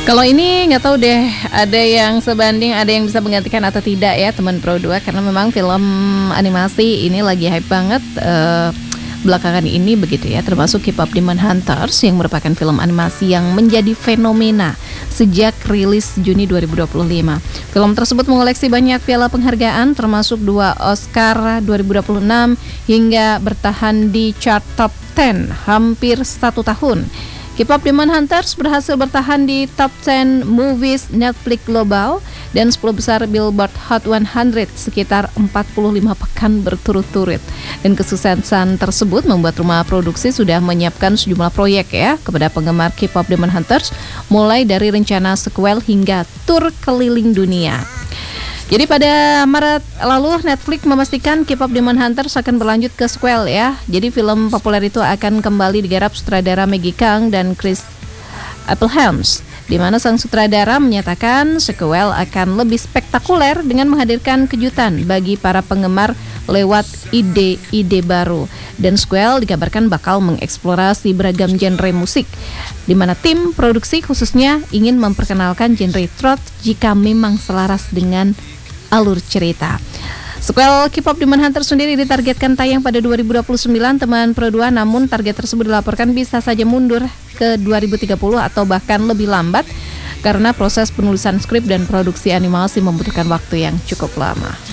Kalau ini nggak tahu deh, ada yang sebanding, ada yang bisa menggantikan atau tidak ya teman Pro 2, karena memang film animasi ini lagi hype banget belakangan ini begitu ya, termasuk K-pop Demon Hunters yang merupakan film animasi yang menjadi fenomena sejak rilis Juni 2025. Film tersebut mengoleksi banyak piala penghargaan termasuk 2 Oscar 2026 hingga bertahan di chart top 10 hampir 1 tahun. K-pop Demon Hunters berhasil bertahan di top 10 movies Netflix global dan 10 besar Billboard Hot 100 sekitar 45 pekan berturut-turut. Dan kesuksesan tersebut membuat rumah produksi sudah menyiapkan sejumlah proyek ya kepada penggemar K-pop Demon Hunters, mulai dari rencana sequel hingga tur keliling dunia. Jadi pada Maret lalu Netflix memastikan K-pop Demon Hunters akan berlanjut ke sequel ya. Jadi film populer itu akan kembali digarap sutradara Maggie Kang dan Chris Appelhams, di mana sang sutradara menyatakan sequel akan lebih spektakuler dengan menghadirkan kejutan bagi para penggemar lewat ide-ide baru. Dan sequel dikabarkan bakal mengeksplorasi beragam genre musik, di mana tim produksi khususnya ingin memperkenalkan genre trot jika memang selaras dengan alur cerita. Sequel K-pop Demon Hunters sendiri ditargetkan tayang pada 2029 teman Pro 2, namun target tersebut dilaporkan bisa saja mundur ke 2030 atau bahkan lebih lambat karena proses penulisan skrip dan produksi animasi membutuhkan waktu yang cukup lama.